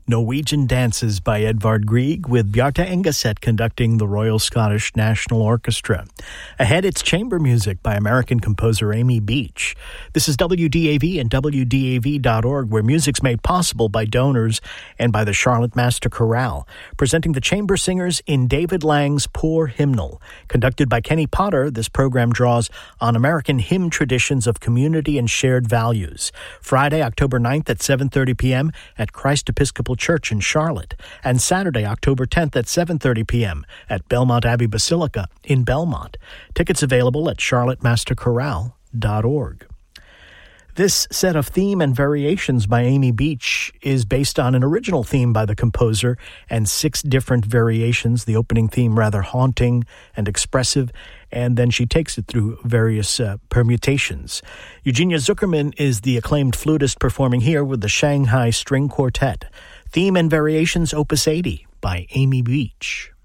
Norwegian Dances by Edvard Grieg with Bjarte Engeset conducting the Royal Scottish National Orchestra. Ahead, it's chamber music by American composer Amy Beach. This is WDAV and WDAV.org, where music's made possible by donors and by the Charlotte Master Chorale, presenting the chamber singers in David Lang's Poor Hymnal. Conducted by Kenny Potter, this program draws on American hymn traditions of community and shared values. Friday, October 9th at 7:30 p.m. at Christ Episcopal Church in Charlotte, and Saturday, October 10th at 7:30 p.m. at Belmont Abbey Basilica in Belmont. Tickets available at charlottemasterchorale.org. This set of theme and variations by Amy Beach is based on an original theme by the composer and 6 different variations, the opening theme rather haunting and expressive, and then she takes it through various permutations. Eugenia Zuckerman is the acclaimed flutist performing here with the Shanghai String Quartet. Theme and Variations, Opus 80 by Amy Beach.